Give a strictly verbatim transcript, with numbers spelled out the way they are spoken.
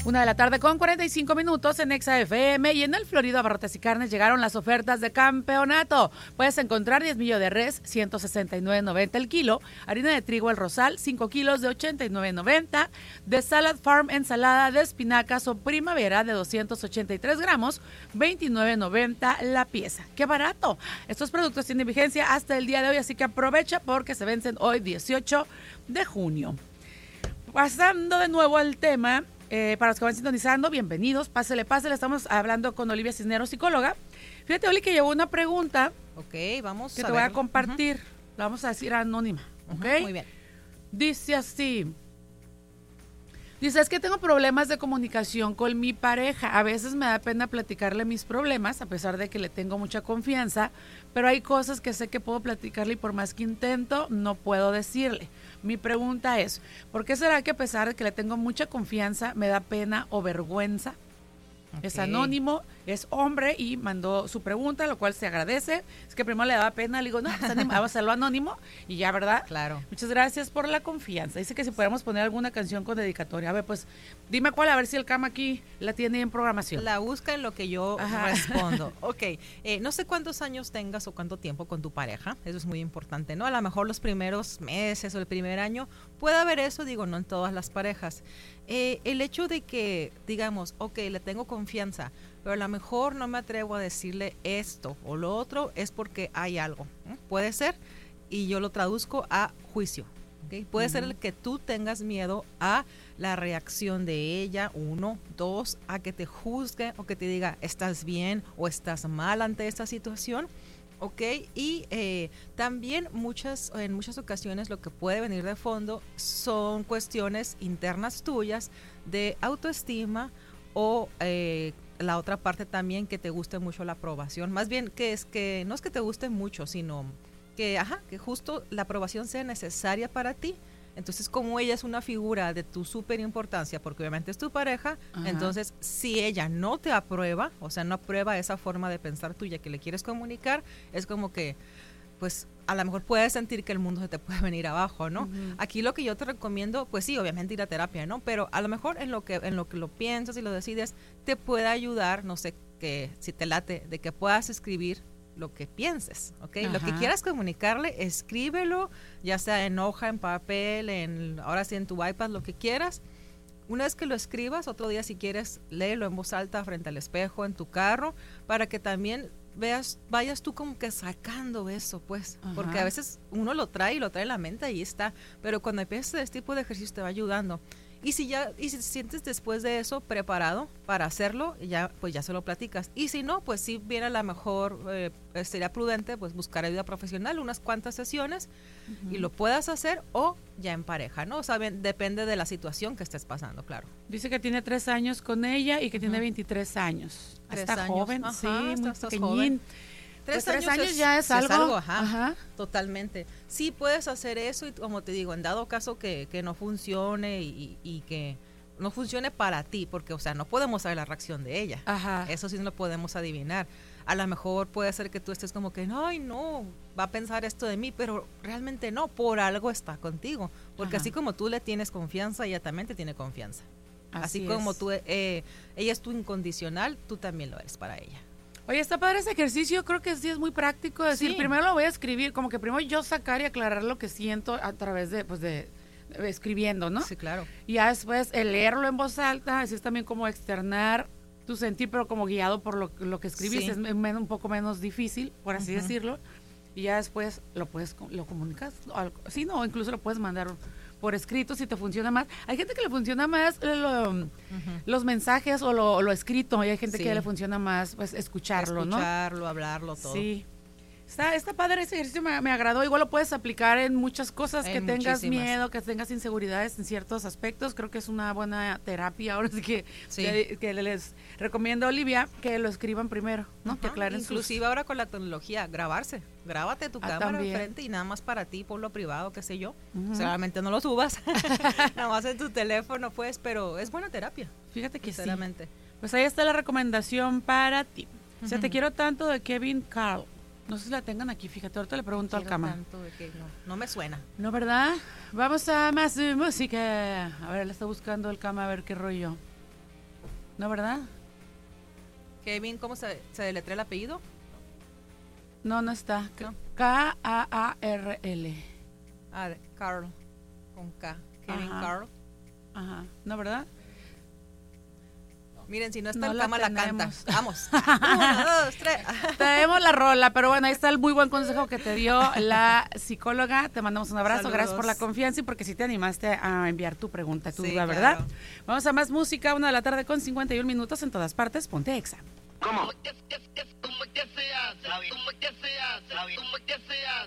Una de la tarde con cuarenta y cinco minutos en Exa F M y en el Florido Abarrotes y Carnes llegaron las ofertas de campeonato. Puedes encontrar diez millo de res, ciento sesenta y nueve noventa el kilo, harina de trigo El Rosal, cinco kilos de ochenta y nueve noventa, de Salad Farm ensalada de espinacas o primavera de doscientos ochenta y tres gramos, veintinueve noventa la pieza. ¡Qué barato! Estos productos tienen vigencia hasta el día de hoy, así que aprovecha porque se vencen hoy dieciocho de junio. Pasando de nuevo al tema, eh, para los que van sintonizando, bienvenidos, pásele, pásele, estamos hablando con Olivia Cisneros, psicóloga. Fíjate, Oli, que llevó una pregunta. Ok, vamos que a te ver. voy a compartir, uh-huh. La vamos a decir anónima, ¿ok? Uh-huh, muy bien. Dice así, dice, es que tengo problemas de comunicación con mi pareja, a veces me da pena platicarle mis problemas, a pesar de que le tengo mucha confianza, pero hay cosas que sé que puedo platicarle y por más que intento, no puedo decirle. Mi pregunta es, ¿por qué será que a pesar de que le tengo mucha confianza, me da pena o vergüenza? Okay. Es anónimo, es hombre y mandó su pregunta, lo cual se agradece. Es que primero le daba pena, le digo, no, pues vamos a hacerlo anónimo y ya, ¿verdad? Claro. Muchas gracias por la confianza. Dice que si podemos poner alguna canción con dedicatoria. A ver, pues, dime cuál, a ver si el Cama aquí la tiene en programación. La busca en lo que yo Ajá. respondo. Ok, eh, no sé cuántos años tengas o cuánto tiempo con tu pareja, eso es muy importante, ¿no? A lo mejor los primeros meses o el primer año puede haber eso, digo, no en todas las parejas. Eh, el hecho de que, digamos, ok, le tengo confianza, pero a lo mejor no me atrevo a decirle esto o lo otro, es porque hay algo, ¿eh? Puede ser, y yo lo traduzco a juicio, ¿okay? Puede uh-huh. ser el que tú tengas miedo a la reacción de ella, uno, dos, a que te juzgue o que te diga, estás bien o estás mal ante esta situación. Ok, y eh, también muchas, en muchas ocasiones lo que puede venir de fondo son cuestiones internas tuyas de autoestima o eh, la otra parte también que te guste mucho la aprobación, más bien que es que no es que te guste mucho, sino que, ajá, que justo la aprobación sea necesaria para ti. Entonces, como ella es una figura de tu súper importancia, porque obviamente es tu pareja, ajá. Entonces, si ella no te aprueba, o sea, no aprueba esa forma de pensar tuya que le quieres comunicar, es como que, pues, a lo mejor puedes sentir que el mundo se te puede venir abajo, ¿no? Uh-huh. Aquí lo que yo te recomiendo, pues sí, obviamente ir a terapia, ¿no? Pero a lo mejor en lo que, en lo que lo piensas y lo decides, te puede ayudar, no sé, que si te late, de que puedas escribir lo que pienses, ¿ok? Ajá. Lo que quieras comunicarle, escríbelo, ya sea en hoja, en papel, en ahora sí en tu iPad, lo que quieras. Una vez que lo escribas, otro día si quieres, léelo en voz alta frente al espejo, en tu carro, para que también veas, vayas tú como que sacando eso, pues, ajá. Porque a veces uno lo trae y lo trae en la mente, ahí está, pero cuando empiezas este tipo de ejercicio te va ayudando. Y si ya, y si te sientes después de eso preparado para hacerlo, ya, pues ya se lo platicas. Y si no, pues sí viene a la mejor, eh, sería prudente pues buscar ayuda profesional, unas cuantas sesiones, uh-huh. Y lo puedas hacer o ya en pareja, ¿no? O sea, bien, depende de la situación que estés pasando, claro. Dice que tiene tres años con ella y que uh-huh. tiene veintitrés años. Tres está años. joven, Ajá, sí, está, muy estás pequeñín. Joven. Tres, tres años, años es, ya es algo, es algo ajá, ajá. Totalmente. Sí puedes hacer eso y como te digo, en dado caso que, que no funcione y, y que no funcione para ti, porque o sea, no podemos saber la reacción de ella. Ajá. Eso sí no lo podemos adivinar. A lo mejor puede ser que tú estés como que, ay no, va a pensar esto de mí, pero realmente no, por algo está contigo. Porque ajá. Así como tú le tienes confianza, ella también te tiene confianza. Así, así como tú, eh, ella es tu incondicional, tú también lo eres para ella. Oye, está padre ese ejercicio, creo que sí es muy práctico, decir, sí. Primero lo voy a escribir, como que primero yo sacar y aclarar lo que siento a través de, pues de, de escribiendo, ¿no? Sí, claro. Y ya después el leerlo en voz alta, así es también como externar tu sentir, pero como guiado por lo, lo que escribiste, sí. Es menos, un poco menos difícil, por así uh-huh. decirlo, y ya después lo puedes, lo comunicas, sí, no, incluso lo puedes mandar por escrito si te funciona más. Hay gente que le funciona más lo, uh-huh. los mensajes o lo, lo escrito, y hay gente sí. que le funciona más pues escucharlo, escucharlo, ¿no? Escucharlo, hablarlo, todo. Sí. Está, está padre ese ejercicio, me, me agradó. Igual lo puedes aplicar en muchas cosas, en que tengas muchísimas. miedo, que tengas inseguridades en ciertos aspectos. Creo que es una buena terapia. Ahora sí que, sí. que, que les recomiendo a Olivia que lo escriban primero, ¿no? Uh-huh. Que aclaren. Inclusive sus... ahora con la tecnología, grabarse. Grábate tu ah, cámara enfrente y nada más para ti, por lo privado, qué sé yo. Uh-huh. Seguramente no lo subas, nada más en tu teléfono, pues, pero es buena terapia. Fíjate que sí. Pues ahí está la recomendación para ti. Uh-huh. O sea, te quiero tanto de Kevin Carl. No sé si la tengan aquí, fíjate, ahorita le pregunto al Cama. Tanto de que no, no me suena. No, ¿verdad? Vamos a más uh, música. A ver, le está buscando el Cama a ver qué rollo. ¿No, verdad? Kevin, ¿cómo se, se deletrea el apellido? No, no está. No. K A A R L. Ah, de Carl, con K. Kevin Ajá. Carl. Ajá. ¿No, verdad? Miren, si no está No en la cama, la canta. tenemos. Vamos. Uno, dos, tres. Tenemos la rola, pero bueno, ahí está el muy buen consejo que te dio la psicóloga. Te mandamos un abrazo, Saludos. gracias por la confianza y porque sí te animaste a enviar tu pregunta, tu Sí, duda, claro. ¿verdad? Vamos a más música, una de la tarde con cincuenta y un minutos en todas partes. Ponte Exa. ¿Cómo? ¿Cómo que se hace? ¿Cómo que se hace? ¿Cómo que se hace?